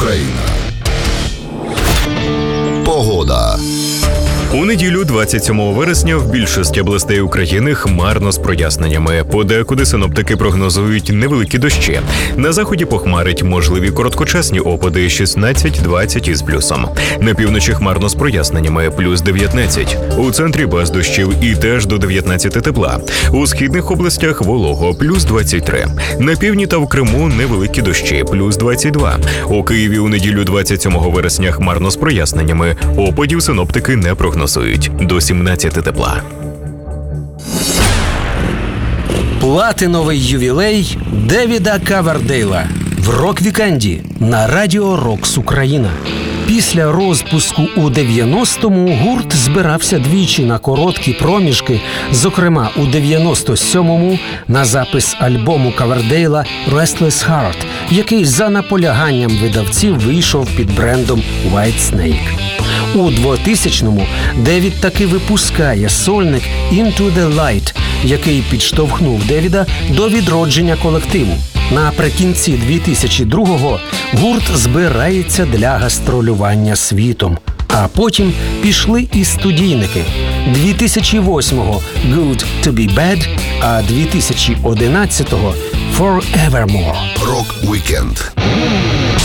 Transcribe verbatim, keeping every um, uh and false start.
Україна. Погода. У неділю, двадцять сьомого вересня, в більшості областей України хмарно з проясненнями. Подекуди синоптики прогнозують невеликі дощі. На заході похмарить, можливі короткочасні опади шістнадцять-двадцять із плюсом. На півночі хмарно з проясненнями, плюс дев'ятнадцять. У центрі без дощів і теж до дев'ятнадцяти тепла. У східних областях волого, плюс двадцять три. На півдні та в Криму невеликі дощі, плюс двадцять два. У Києві у неділю, двадцять сьомого вересня, хмарно з проясненнями. Опадів синоптики не прогнозують. До сімнадцяти тепла. Платиновий ювілей Девіда Ковердейла в рок-вікенді на Радіо Рокс Україна. Після розпуску у дев'яностому гурт збирався двічі на короткі проміжки, зокрема у дев'яносто сьомому на запис альбому Ковердейла «Restless Heart», який за наполяганням видавців вийшов під брендом Whitesnake. У двотисячному Девід таки випускає сольник «Into the Light», який підштовхнув Девіда до відродження колективу. Наприкінці дві тисячі другого гурт збирається для гастролювання світом. А потім пішли і студійники. дві тисячі восьмого «Good to be bad», а дві тисячі одинадцятого «Forevermore». Рок-вікенд.